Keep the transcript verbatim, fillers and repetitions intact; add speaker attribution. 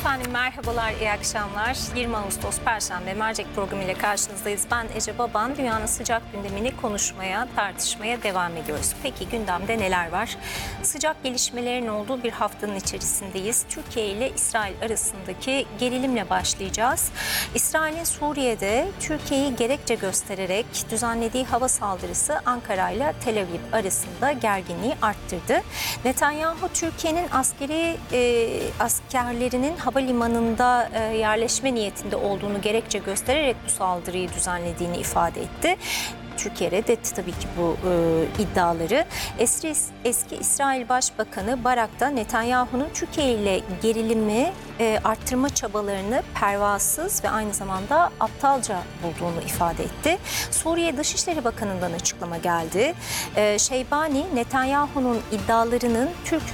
Speaker 1: Efendim merhabalar, iyi akşamlar. yirmi Ağustos Perşembe mercek programı ile karşınızdayız. Ben Ece Baban. Dünyanın sıcak gündemini konuşmaya, tartışmaya devam ediyoruz. Peki gündemde neler var? Sıcak gelişmelerin olduğu bir haftanın içerisindeyiz. Türkiye ile İsrail arasındaki gerilimle başlayacağız. İsrail'in Suriye'de Türkiye'yi gerekçe göstererek düzenlediği hava saldırısı Ankara ile Tel Aviv arasında gerginliği arttırdı. Netanyahu Türkiye'nin askeri e, askerlerinin havalimanında e, yerleşme niyetinde olduğunu gerekçe göstererek bu saldırıyı düzenlediğini ifade etti. Türkiye reddetti tabii ki bu e, iddiaları. Eski, eski İsrail Başbakanı Barak da Netanyahu'nun Türkiye ile gerilimi e, arttırma çabalarını pervasız ve aynı zamanda aptalca bulduğunu ifade etti. Suriye Dışişleri Bakanı'ndan açıklama geldi. E, Şeybani, Netanyahu'nun iddialarının Türk